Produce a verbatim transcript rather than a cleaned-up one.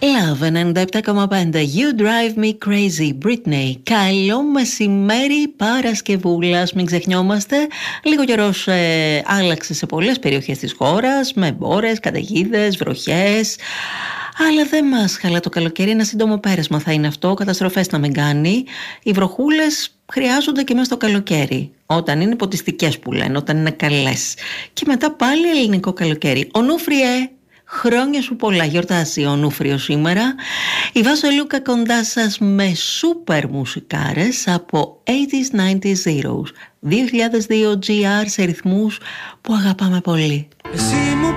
Love ενενήντα επτά κόμμα πέντε. You drive me crazy, Britney. Καλό μεσημέρι Παρασκευούλας. Μην ξεχνιόμαστε. Λίγο καιρός ε, άλλαξε σε πολλές περιοχές της χώρας, με μπόρες, καταιγίδες, βροχές. Αλλά δεν μας χαλά το καλοκαίρι. Ένα σύντομο πέρασμα θα είναι αυτό. Καταστροφές να μην κάνει. Οι βροχούλες χρειάζονται και μέσα στο καλοκαίρι. Όταν είναι ποτιστικές που λένε, όταν είναι καλές. Και μετά πάλι ελληνικό καλοκαίρι. Ο Νούφριε. Χρόνια σου πολλά, γιορτάζει ο Νούφριος σήμερα. Η Βάσο Λούκα κοντά σας με σούπερ μουσικάρες από ογδόντα, ενενήντα, δύο χιλιάδες δύο τζι αρ σε ρυθμούς που αγαπάμε πολύ.